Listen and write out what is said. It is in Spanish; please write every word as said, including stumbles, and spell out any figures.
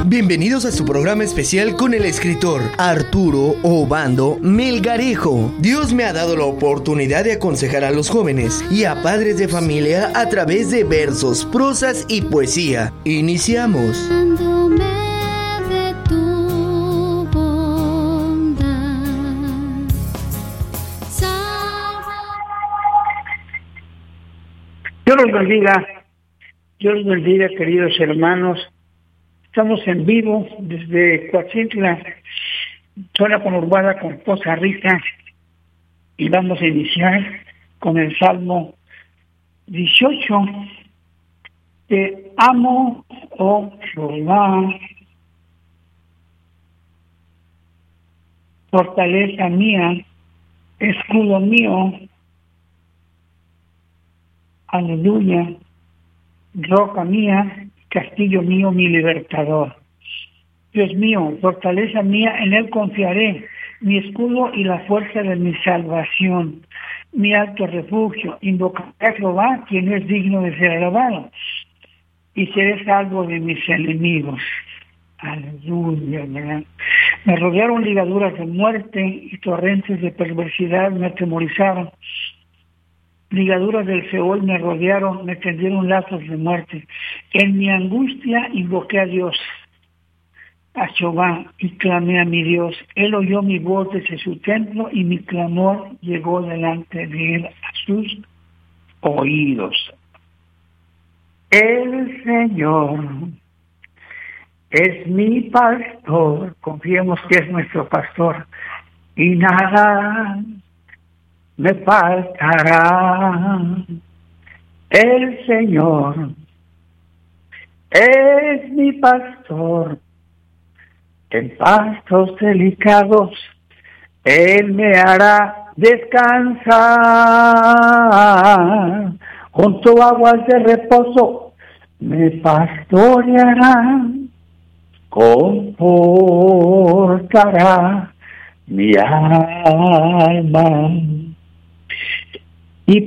Bienvenidos a su programa especial con el escritor Arturo Obando Melgarejo. Dios me ha dado la oportunidad de aconsejar a los jóvenes y a padres de familia a través de versos, prosas y poesía. Iniciamos. Dios los bendiga, Dios los bendiga, queridos hermanos. Estamos en vivo desde Coatzintla, zona conurbada con Poza Rica, y vamos a iniciar con el Salmo dieciocho. Te amo, oh Jehová, fortaleza mía, escudo mío, aleluya, roca mía, castillo mío, mi libertador. Dios mío, fortaleza mía, en él confiaré, mi escudo y la fuerza de mi salvación, mi alto refugio. Invocaré a Jehová, quien es digno de ser alabado, y seré salvo de mis enemigos. Aleluya, ¿verdad? Me rodearon ligaduras de muerte y torrentes de perversidad me atemorizaron. Ligaduras del Seol me rodearon, me tendieron lazos de muerte. En mi angustia invoqué a Dios, a Jehová, y clamé a mi Dios. Él oyó mi voz desde su templo y mi clamor llegó delante de él a sus oídos. El Señor es mi pastor, confiemos que es nuestro pastor, y nada me faltará. El Señor es mi pastor, en pastos delicados Él me hará descansar, junto a aguas de reposo me pastoreará, confortará mi alma.